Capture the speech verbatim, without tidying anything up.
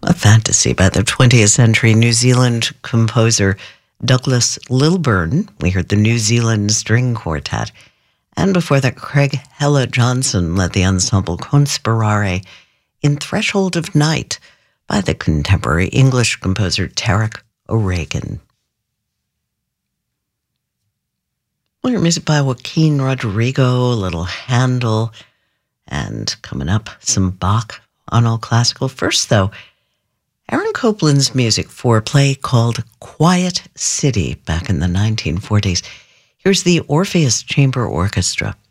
A fantasy by the twentieth century New Zealand composer Douglas Lilburn. We heard the New Zealand String Quartet. And before that, Craig Hella Johnson led the ensemble Conspirare in Threshold of Night by the contemporary English composer Tarek O'Regan. Well, your music by Joaquin Rodrigo, a little Handel, and coming up, some Bach on All Classical. First, though, Aaron Copland's music for a play called Quiet City back in the nineteen forties. Here's the Orpheus Chamber Orchestra.